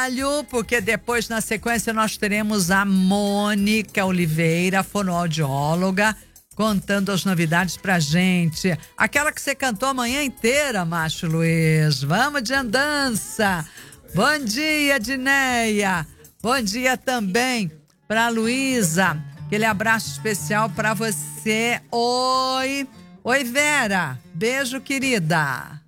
trabalho, porque depois, na sequência, nós teremos a Mônica Oliveira, fonoaudióloga, contando as novidades pra gente. Aquela que você cantou a manhã inteira, Márcio Luiz. Vamos de andança. Bom dia, Dineia. Bom dia também pra Luísa. Aquele abraço especial pra você. Oi. Oi, Vera. Beijo, querida.